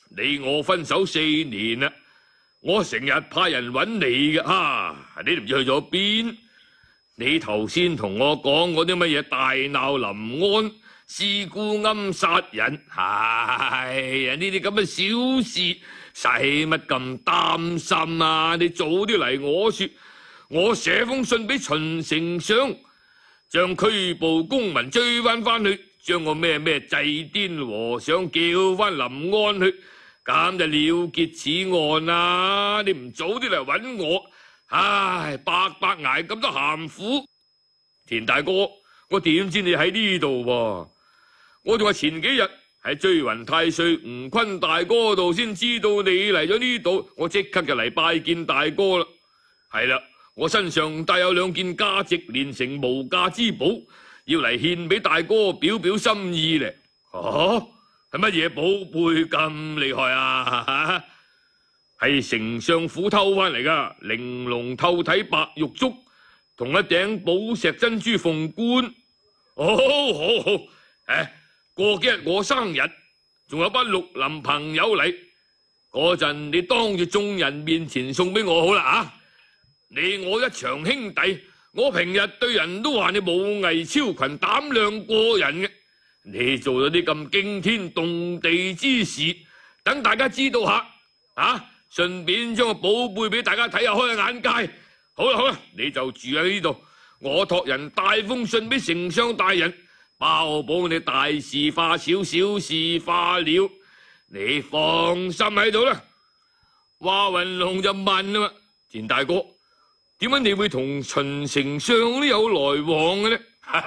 你我分手4年啦，我成日派人揾你嘅，你都唔知去咗邊？你頭先同我講嗰啲乜嘢大鬧臨安、事故暗殺人，呢啲咁嘅小事，使乜咁擔心啊？你早啲嚟我說，我寫封信俾秦丞相，將拘捕公民追翻去，將個咩祭奠和尚叫翻臨安去，咁就了結此案啦。你唔早啲嚟揾我，白白挨咁多鹹苦。田大哥，我點知你喺呢度喎？我仲話前幾日喺追雲太歲吳坤大哥度先知道你嚟咗呢度，我即刻就嚟拜見大哥啦。係啦，我身上帶有2件價值連城無價之寶，要嚟獻俾大哥表表心意咧。係乜嘢寶貝咁厲害啊？係丞相府偷翻嚟噶，玲瓏透體白玉竹，同一頂寶石珍珠鳳冠。好，過幾日我生日，仲有班綠林朋友嚟，嗰陣你當住眾人面前送俾我好啦。你我一場兄弟，我平日對人都話你武藝超群，膽量過人嘅。你做咗啲咁驚天動地之事，等大家知道下，順便將個寶貝俾大家睇下，開下眼界。好啦，你就住喺呢度，我託人帶封信俾丞相大人，包保你大事化小，小事化了。你放心喺度啦。華雲龍就問啦嘛，田大哥，點解你會同秦丞相都有來往嘅呢？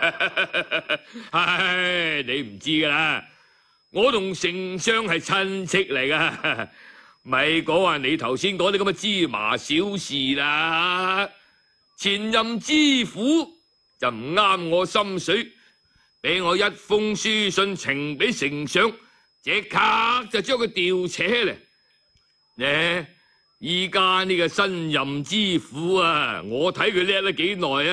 你唔知噶啦，我同丞相係親戚嚟噶，咪講話你頭先講啲咁嘅芝麻小事啦。前任知府就唔啱我心水，俾我一封書信呈俾丞相，即刻就將佢調扯嚟。依家呢個新任知府我睇佢叻得幾耐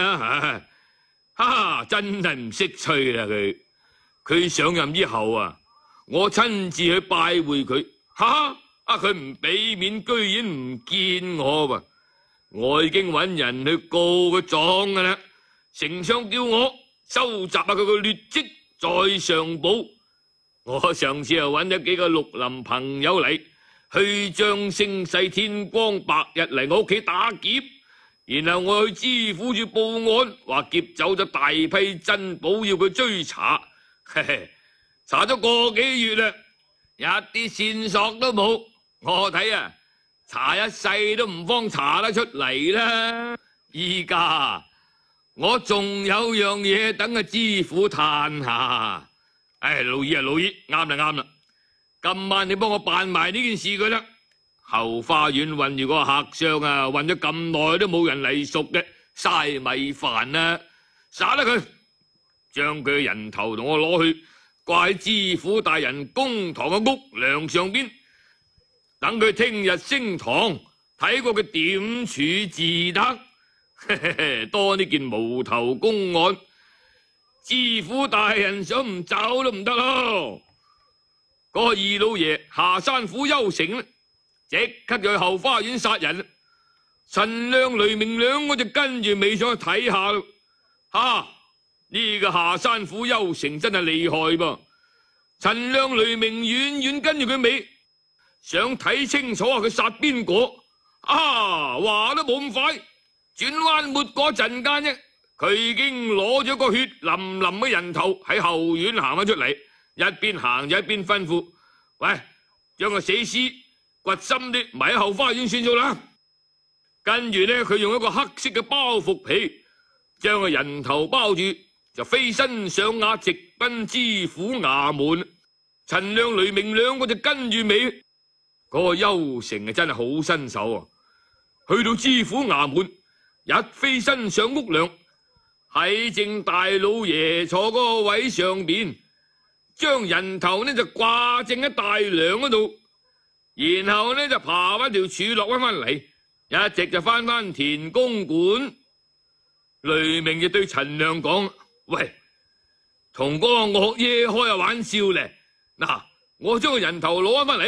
真係唔識吹啦佢上任之後我親自去拜會佢，佢唔俾面，居然唔見我我已經揾人去告佢狀噶啦。丞相叫我收集下佢個劣跡再上報。我上次又揾咗幾個綠林朋友嚟，虛張聲勢，天光白日嚟我屋企打劫。然後我去知府處報案，話劫走咗大批珍寶，要佢追查。查咗個幾月啦，一啲線索都冇。我睇查一世都唔方查得出嚟啦。依家我仲有樣嘢等個知府嘆下。老二，啱啦，今晚你幫我辦埋呢件事佢啦。後花園運住個客商運咗咁耐都冇人嚟贖嘅，嘥米飯啦，殺得佢，將佢嘅人頭同我攞去掛喺知府大人公堂嘅屋樑上邊，等佢聽日升堂睇過佢點處自得。多呢件無頭公案，知府大人想唔走都唔得咯。嗰個二老爺下山府邱成即刻就去後花園殺人。陳亮、雷明兩個就跟住尾上去睇下咯。呢個下山府邱成真係厲害噃。陳亮、雷明遠遠跟住佢尾，想睇清楚佢殺邊個。話都冇咁快，轉彎抹嗰陣間啫，佢已經攞咗個血淋淋嘅人頭喺後院行咗出嚟，一邊行就一邊吩咐：喂，將個死屍掘深啲埋喺後花園算數啦。跟住呢，佢用一個黑色嘅包袱皮將個人頭包住，就飛身上馬直奔知府衙門。陳亮、雷明兩個就跟住尾。嗰個邱成真係好身手去到知府衙門，一飛身上屋梁，喺正大老爺坐嗰個位上邊，將人頭呢就掛正喺大梁嗰度。然後呢就爬翻條柱落翻嚟，一直就翻田公館。雷明就對陳亮講：喂，同嗰個惡爺開下玩笑咧，我將個人頭攞翻嚟。